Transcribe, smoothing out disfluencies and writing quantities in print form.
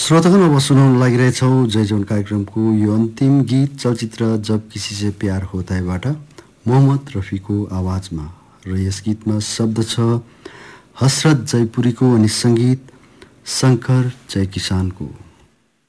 श्रोतागण अब सुनाउन लागिरहेछौँ जय जौन कार्यक्रमको यो अन्तिम गीत चलचित्र जब किसी से प्यार होता हैबाट मोहम्मद रफीको आवाजमा र यस गीतमा शब्द छ हसरत जयपुरीको अनि सङ्गीत शङ्कर जयकिसानको।